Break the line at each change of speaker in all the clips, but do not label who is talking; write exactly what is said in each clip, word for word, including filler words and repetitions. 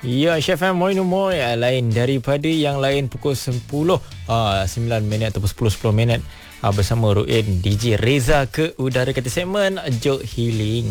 Ya, Chef M, moi no moi. Lain daripada yang lain pukul sepuluh, uh, sembilan minit ataupun sepuluh sepuluh minit uh, bersama Ruin D J Reza ke udara kata segmen Jok Healing.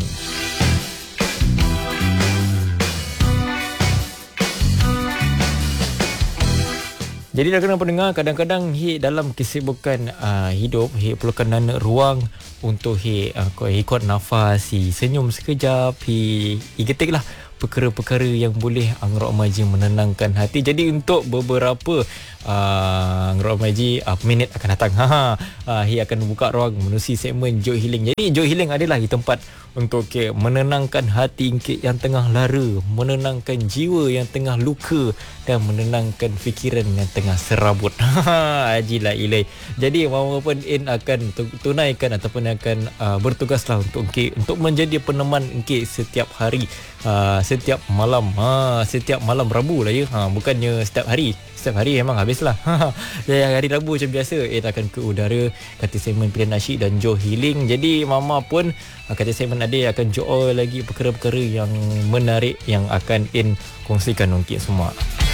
Jadi rakan pendengar, kadang-kadang hi dalam kesibukan uh, hidup, hi perlukan nana ruang untuk hi uh, hi kuat nafas, hi senyum sekejap, hi, hi getik lah perkara-perkara yang boleh Anggara Maji menenangkan hati. Jadi untuk beberapa uh, Anggara Maji uh, minit akan datang, ha, uh, hi akan buka ruang menerusi segmen Jok Healing. Jadi Jok Healing adalah hi tempat untuk okay, menenangkan hati okay, yang tengah lara, menenangkan jiwa yang tengah luka dan menenangkan fikiran yang tengah serabut. Ajilah ilai. Jadi Mama pun in akan tunaikan ataupun akan uh, bertugaslah untuk okay, untuk menjadi peneman okay, setiap hari, uh, setiap malam, ha, setiap malam Rabu lah ya. Ha, bukannya setiap hari. Setiap hari memang habislah. Jadi hari Rabu macam biasa eh akan ke udara kata segmen pilihan nasyid dan Jok Healing. Jadi Mama pun kata segmen ada akan join lagi perkara-perkara yang menarik yang akan in kongsikan untuk semua.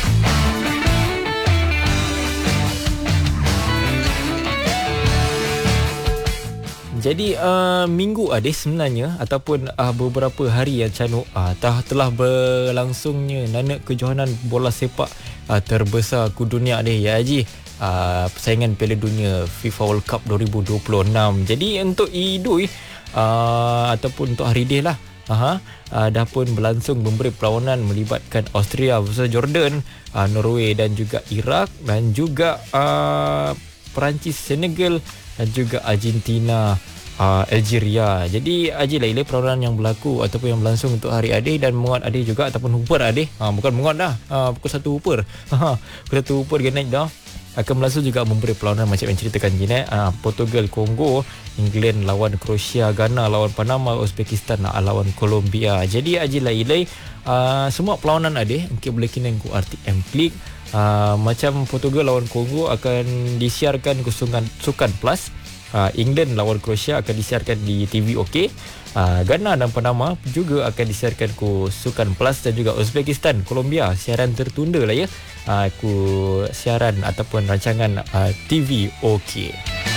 Jadi uh, minggu ada sebenarnya ataupun uh, beberapa hari yang canuk uh, telah, telah berlangsungnya nana kejohanan bola sepak uh, terbesar ke dunia deh ya Haji. Uh, persaingan Piala Dunia FIFA World Cup dua ribu dua puluh enam. Jadi untuk Idul uh, ataupun untuk hari dia lah, Aha, uh, dah pun berlangsung memberi perlawanan melibatkan Austria versus Jordan, uh, Norway dan juga Iraq dan juga uh, Perancis, Senegal dan juga Argentina, uh, Algeria. Jadi ajilah ilai perlawanan yang berlaku ataupun yang berlangsung untuk hari adih dan menguat adih juga ataupun hupur adih. Ha, bukan menguat dah. Ha, pukul satu hupur. Ha, pukul satu hupur dia naik dah. Akan berlangsung juga memberi perlawanan macam yang ceritakan Jinet. Ha, Portugal, Kongo, England lawan Croatia, Ghana lawan Panama, Uzbekistan lawan Colombia. Jadi ajilah ilai uh, semua perlawanan adih mungkin boleh kena ku R T M Klik. Uh, macam Portugal lawan Kongo akan disiarkan ke Sukan, Sukan Plus. uh, England lawan Croatia akan disiarkan di T V OK. uh, Ghana dan Panama juga akan disiarkan ke Sukan Plus dan juga Uzbekistan, Colombia siaran tertunda lah ya, uh, ku siaran ataupun rancangan uh, T V OK.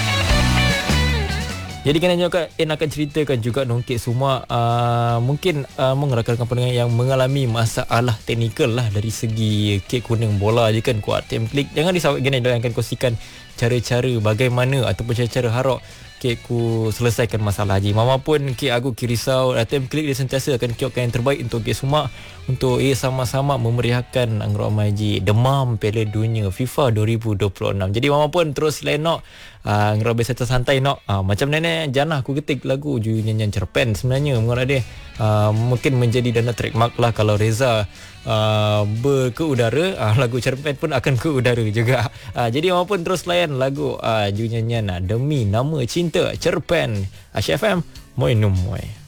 Jadi kan juga En akan ceritakan juga nongkit semua uh, mungkin uh, mengerahkan pendengar yang mengalami masalah teknikal lah dari segi kek kuning bola je kan kuat time klik. Jangan risau gini dia akan kongsikan cara-cara bagaimana ataupun cara-cara harok kek ku selesaikan masalah Haji. Mama pun kek aku kirisau time klik dia sentiasa akan kiokkan yang terbaik untuk kek semua untuk eh sama-sama memeriahkan Anggara Maji demam Piala Dunia FIFA dua ribu dua puluh enam. Jadi Mama pun terus lenok Uh, Anggara biasa santai nak uh, macam nenek janah aku ketik lagu ju nyanyian cerpen sebenarnya mengarah dia uh, mungkin menjadi dana trademark lah kalau Reza uh, ber ke udara, uh, lagu cerpen pun akan ke udara juga. uh, jadi Mama pun terus layan lagu uh, ju nyanyian uh, Demi Nama Cinta cerpen. uh, Chef M moi no moi.